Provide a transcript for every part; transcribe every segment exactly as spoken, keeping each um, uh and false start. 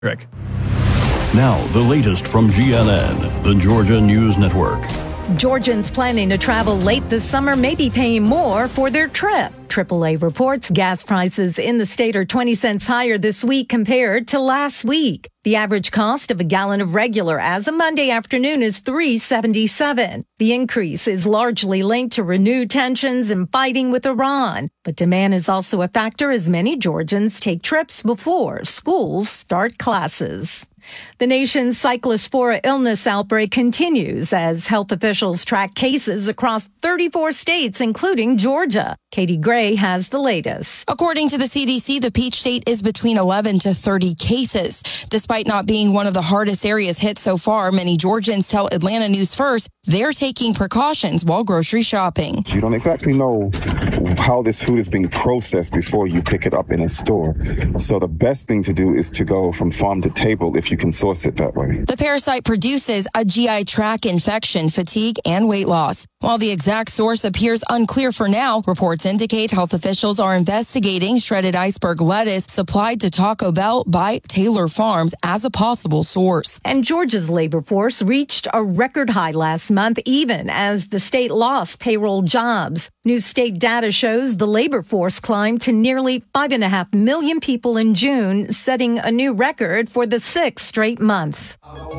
Rick. Now, the latest from G N N, the Georgia News Network. Georgians planning to travel late this summer may be paying more for their trip. triple A reports gas prices in the state are twenty cents higher this week compared to last week. The average cost of a gallon of regular as of Monday afternoon is three seventy-seven. The increase is largely linked to renewed tensions and fighting with Iran. But demand is also a factor as many Georgians take trips before schools start classes. The nation's cyclospora illness outbreak continues as health officials track cases across thirty-four states, including Georgia. Katie Gray has the latest. According to the C D C, the Peach State is between eleven to thirty cases. Despite not being one of the hardest areas hit so far, many Georgians tell Atlanta News First they're taking precautions while grocery shopping. You don't exactly know how this food is being processed before you pick it up in a store. So the best thing to do is to go from farm to table if you can source it that way. The parasite produces a G I tract infection, fatigue, and weight loss. While the exact source appears unclear for now, reports indicate health officials are investigating shredded iceberg lettuce supplied to Taco Bell by Taylor Farms as a possible source. And Georgia's labor force reached a record high last month, even as the state lost payroll jobs. New state data shows the labor force climbed to nearly five and a half million people in June, setting a new record for the sixth straight month.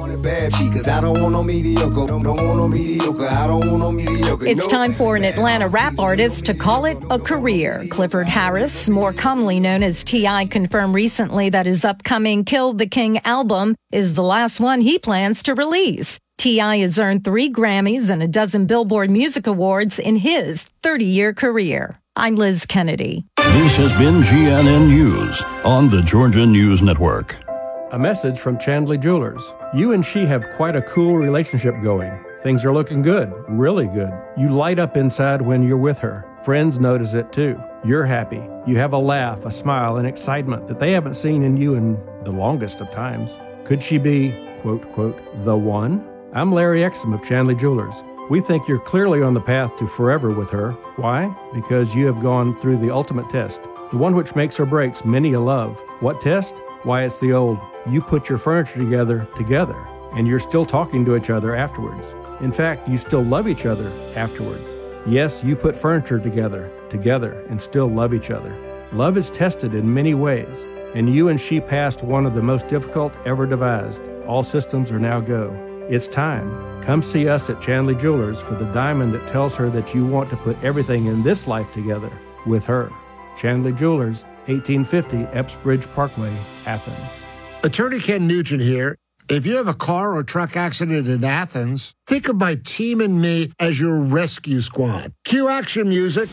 It's time for an Atlanta rap artist to call it a career. Clifford Harris, more commonly known as T I, confirmed recently that his upcoming Kill the King album is the last one he plans to release. T I has earned three Grammys and a dozen Billboard Music Awards in his thirty-year career. I'm Liz Kennedy. This has been G N N News on the Georgia News Network. A message from Chandley Jewelers. You and she have quite a cool relationship going. Things are looking good, really good. You light up inside when you're with her. Friends notice it too. You're happy. You have a laugh, a smile, and excitement that they haven't seen in you in the longest of times. Could she be, quote, quote, the one? I'm Larry Exum of Chandley Jewelers. We think you're clearly on the path to forever with her. Why? Because you have gone through the ultimate test, the one which makes or breaks many a love. What test? Why, it's the old, you put your furniture together, together, and you're still talking to each other afterwards. In fact, you still love each other afterwards. Yes, you put furniture together, together, and still love each other. Love is tested in many ways, and you and she passed one of the most difficult ever devised. All systems are now go. It's time. Come see us at Chandley Jewelers for the diamond that tells her that you want to put everything in this life together with her. Chandley Jewelers, eighteen fifty Epps Bridge Parkway, Athens. Attorney Ken Nugent here. If you have a car or truck accident in Athens, think of my team and me as your rescue squad. Cue action music.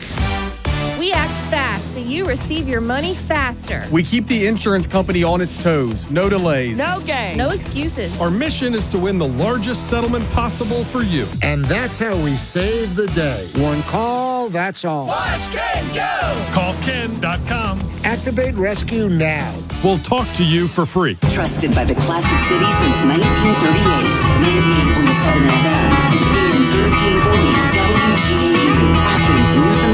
We act fast so you receive your money faster. We keep the insurance company on its toes. No delays. No games. No excuses. Our mission is to win the largest settlement possible for you. And that's how we save the day. One call, that's all. Watch Ken go! Call Ken dot com. Activate rescue now. We'll talk to you for free. Trusted by the Classic City since nineteen thirty-eight. ninety-eight point seven F M and A M thirteen forty W G A U. Athens News and